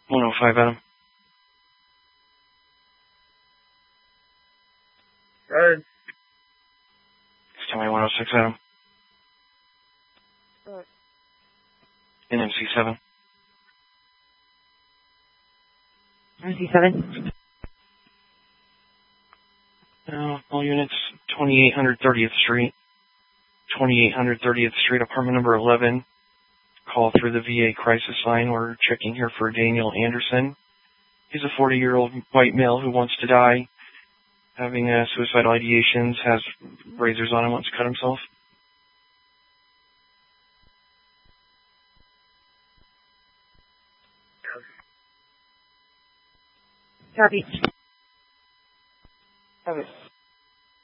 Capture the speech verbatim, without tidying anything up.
one oh five, Adam. Good. Tell me one oh six, Adam. Good. N M C seven. N M C seven. Uh, all units, twenty-eight hundred thirtieth Street. twenty-eight hundred thirtieth Street, apartment number eleven. Call through the V A crisis line. We're checking here for Daniel Anderson. He's a forty-year-old white male who wants to die, having uh, suicidal ideations, has razors on him, wants to cut himself. Copy. Copy.